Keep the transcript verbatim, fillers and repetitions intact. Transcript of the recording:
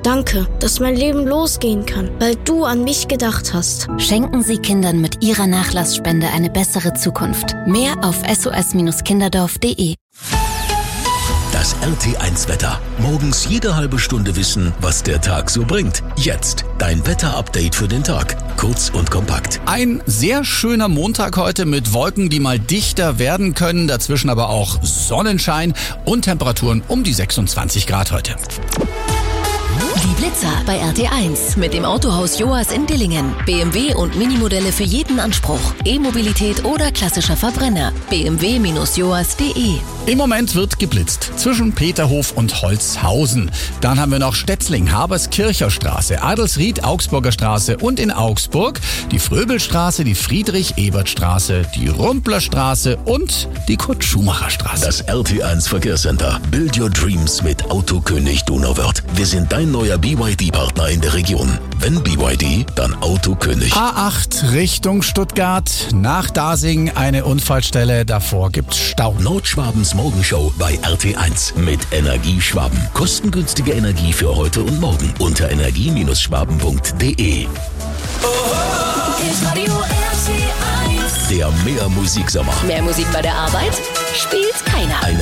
Danke, dass mein Leben losgehen kann, weil du an mich gedacht hast. Schenken Sie Kindern mit Ihrer Nachlassspende eine bessere Zukunft. Mehr auf s o s kinderdorf punkt d e. Das R T eins Wetter. Morgens jede halbe Stunde wissen, was der Tag so bringt. Jetzt dein Wetterupdate für den Tag. Kurz und kompakt. Ein sehr schöner Montag heute mit Wolken, die mal dichter werden können. Dazwischen aber auch Sonnenschein und Temperaturen um die sechsundzwanzig Grad heute. Die Blitzer bei R T eins mit dem Autohaus Joas in Dillingen. B M W und Minimodelle für jeden Anspruch. E-Mobilität oder klassischer Verbrenner. b m w Bindestrich joas punkt d e. Im Moment wird geblitzt zwischen Peterhof und Holzhausen. Dann haben wir noch Stetzling, Haberskircher Straße, Adelsried, Augsburger Straße und in Augsburg die Fröbelstraße, die Friedrich-Ebert-Straße, die Rumplerstraße und die Kurt-Schumacher-Straße. Das R T eins Verkehrscenter. Build your dreams mit Autokönig Donauwörth. Wir sind dein neuer B Y D-Partner in der Region. Wenn B Y D, dann Autokönig. A acht Richtung Stuttgart, nach Dasing eine Unfallstelle, davor gibt's Stau. Nordschwabens Morgenshow bei R T eins mit Energie Schwaben. Kostengünstige Energie für heute und morgen unter energie schwaben punkt d e. Der Mehr Musiksommer. Mehr Musik bei der Arbeit? Spielt keiner. Eine